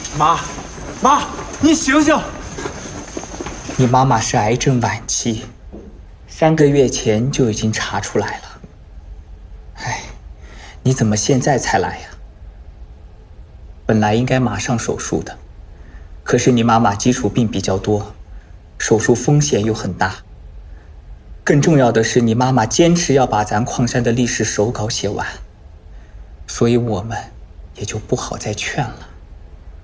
妈，你醒醒！ 你妈妈是癌症晚期，3个月前就已经查出来了。哎，你怎么现在才来呀？本来应该马上手术的，可是你妈妈基础病比较多，手术风险又很大。更重要的是，你妈妈坚持要把咱矿山的历史手稿写完，所以我们也就不好再劝了。